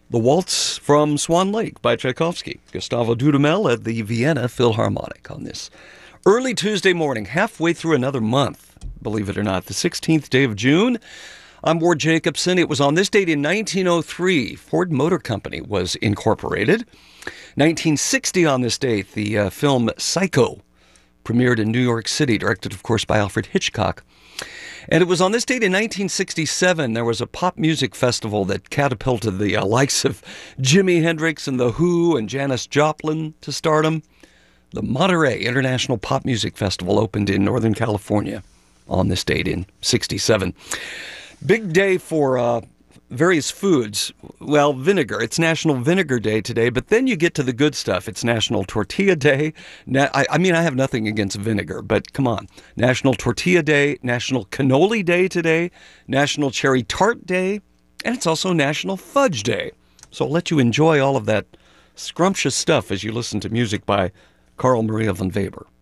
The Waltz from Swan Lake by Tchaikovsky. Gustavo Dudamel at the Vienna Philharmonic on this early Tuesday morning, halfway through another month, believe it or not, the 16th day of June. I'm Ward Jacobson. It was on this date in 1903, Ford Motor Company was incorporated. 1960 on this date, the film Psycho premiered in New York City, directed, of course, by Alfred Hitchcock. And it was on this date in 1967, there was a pop music festival that catapulted the likes of Jimi Hendrix and The Who and Janis Joplin to stardom. The Monterey International Pop Music Festival opened in Northern California on this date in 67. Big day for various foods. Well, vinegar. It's National Vinegar Day today, but then you get to the good stuff. It's National Tortilla Day. I have nothing against vinegar, but come on. National Tortilla Day, National Cannoli Day today, National Cherry Tart Day, and it's also National Fudge Day. So I'll let you enjoy all of that scrumptious stuff as you listen to music by Carl Maria von Weber.